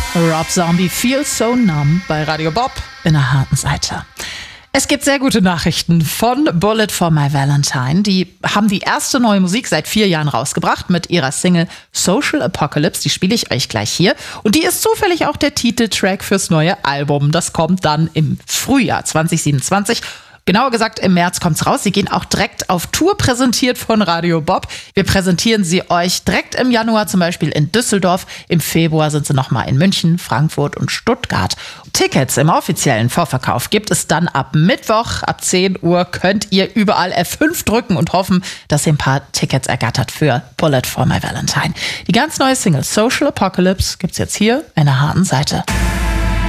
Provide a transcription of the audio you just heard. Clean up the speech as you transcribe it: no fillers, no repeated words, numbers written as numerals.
Rob Zombie, Feel So Numb bei Radio Bob in der harten Seite. Es gibt sehr gute Nachrichten von Bullet for My Valentine. Die haben die erste neue Musik seit 4 Jahren rausgebracht mit ihrer Single Social Apocalypse. Die spiele ich euch gleich hier. Und die ist zufällig auch der Titeltrack fürs neue Album. Das kommt dann im Frühjahr 2027. Genauer gesagt, im März kommt's raus. Sie gehen auch direkt auf Tour, präsentiert von Radio Bob. Wir präsentieren sie euch direkt im Januar, zum Beispiel in Düsseldorf. Im Februar sind sie nochmal in München, Frankfurt und Stuttgart. Tickets im offiziellen Vorverkauf gibt es dann ab Mittwoch. Ab 10 Uhr könnt ihr überall F5 drücken und hoffen, dass ihr ein paar Tickets ergattert für Bullet for My Valentine. Die ganz neue Single Social Apocalypse gibt's jetzt hier in der harten Seite.